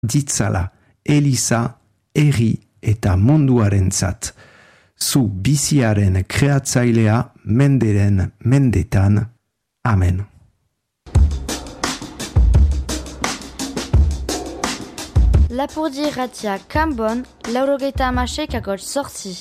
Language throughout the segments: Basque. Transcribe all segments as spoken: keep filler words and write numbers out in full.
ditzala Eliza, herri eta munduarentzat. Zu biziaren kreatzailea menderen mendetan. Amen. Lapurdi irratia Kanbon, laurogeita hamasei sortzi.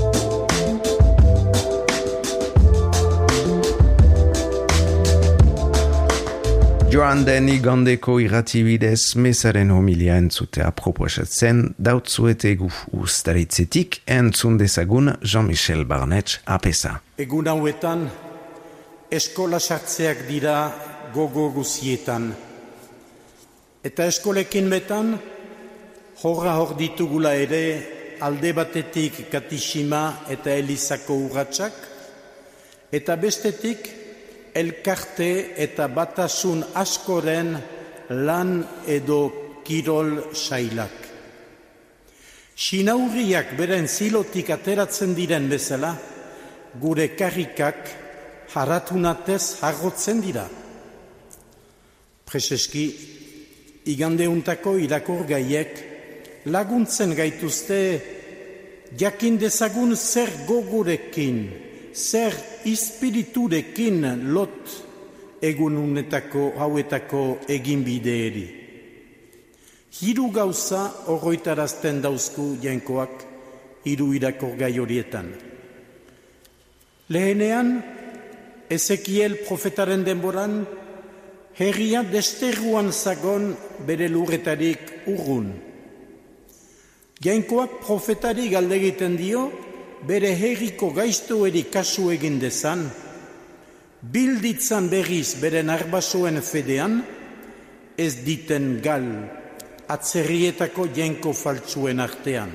Joan den igandeko irratibidez mesaren homilia entzutea proposatzen dautzuetegu ustaritzetik entzun dezagun Jean-Michel Barnetx apesa. Egun hauetan, eskola sartzeak dira gogo guzietan. Eta eskolekin betan, horra hor ditugula ere alde batetik katixima eta elizako urratsak, eta bestetik elkarte eta batasun askoren lan edo kirol sailak. Sinaurriak beren zilotik ateratzen diren bezala, gure karrikak haratunatez harrotzen dira. Preseski, igandeuntako irakurgaiek laguntzen gaituzte jakin dezagun zer gogorekin, zer ispiriturekin lot egununetako hauetako eginbideeri. Hiru gauza horroitarazten dauzku jainkoak hiru irakurgai horietan. Lehenean, Ezekiel profetaren denboran, herria desterruan zagon bere lurretarik urrun. Jainkoak profetari galdegiten dio, bere herriko gaiztoeri kasu egin dezan, bilditzan berriz beren arbasoen fedean, ez diten gal atzerrietako jainko faltsuen artean.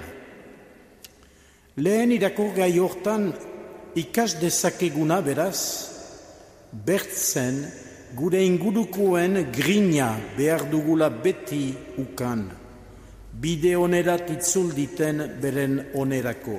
Lehen irakurgai hortan ikas dezakeguna beraz, bertzen gure ingurukoen grina behar dugula beti ukan, bide onerat itzul diten beren onerako.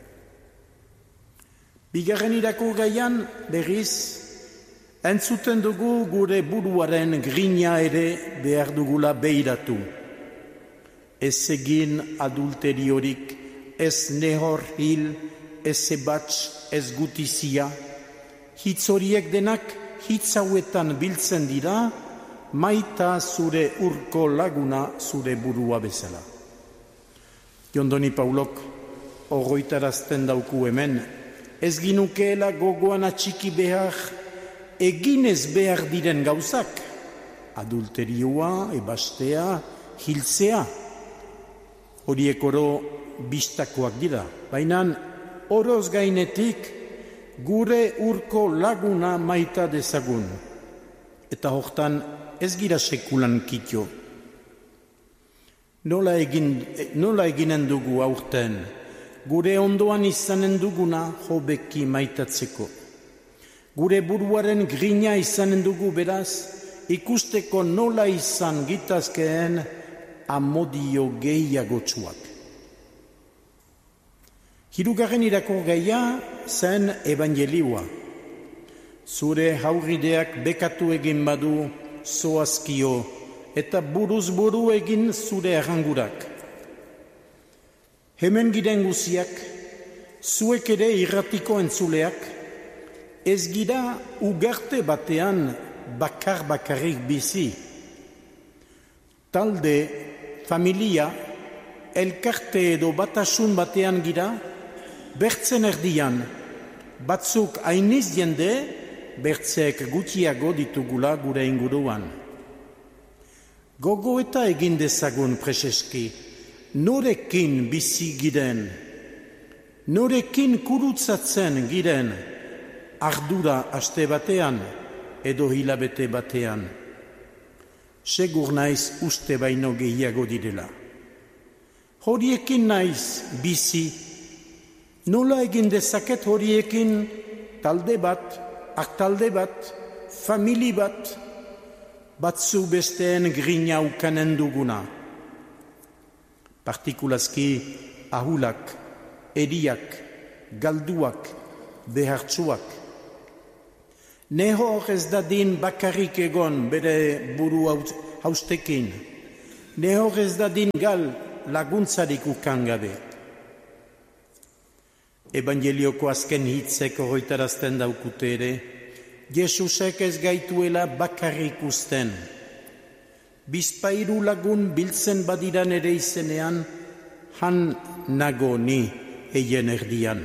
Bigarren irakurgaian berriz, entzuten dugu gure buruaren grina ere behar dugula behiratu. Ez egin adulteriorik, ez nehor hil, ez ebatx, ez gutizia. Hitz horiek denak hitz hauetan biltzen dira, maita zure urko laguna zure burua bezala. Jondoni Paulok horroitarazten dauku hemen, ez ginukeela gogoan atxiki behar, eginez behar diren gauzak, adulterioa, ebastea, hiltzea, horiek oro bistakoak dira, baina oroz gainetik gure urko laguna maita dezagun, eta hortan ez gira sekulan kitio. Nola, egin, nola eginen dugu aurten, gure ondoan izanen duguna hobeki maitatzeko. Gure buruaren grina izanen dugu beraz, ikusteko nola izan gitazkeen amodio gehiagotsuak. Hirugarren irakurgaia zen evangelioa. Zure haurrideak bekatu egin badu zoazkio eta buruz buru egin zure errangurak. Hemen giren guziak, zuek ere irratiko entzuleak, ez gira ugarte batean bakar bakarrik bizi. Talde, familia, elkarte edo batasun batean gira, bertzen erdian, batzuk hainiz jende, bertzeek gutxiago ditugula gure inguruan. Gogo eta egin dezagun preseski, norekin bizi giren, norekin kurutzatzen giren, ardura aste batean edo hilabete batean. Segur naiz uste baino gehiago direla. Horiekin naiz bizi, nola egin dezaket horiekin talde bat, aktalde bat, famili bat, batzu besteen grina ukanen duguna. Partikulazki ahulak, eriak, galduak, behartsuak. Neho ez dadin bakarrik egon bere buru haustekin. ne horrez dadin gal laguntzarik ukan gabe. Evangelioko azken hitzek horretarazten daukute ere, Jesusek ez gaituela bakarrik usten. Bizpairu lagun biltzen badiran ere izenean, han nago ni eien erdian.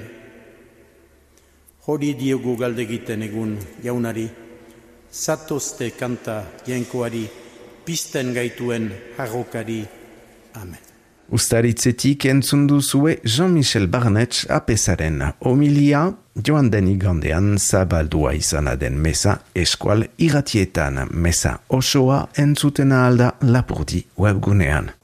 Hori diogu galdegiten egun jaunari, zatozte kanta jenkoari, pizten gaituen harrokari. Amen. Ustaritzetik entzundu zue Jean-Michel Barnetx apesaren homilia, joan den igandean zabaldua izana den mesa eskual irratietan, mesa osoa entzutena alda Lapurdi webgunean.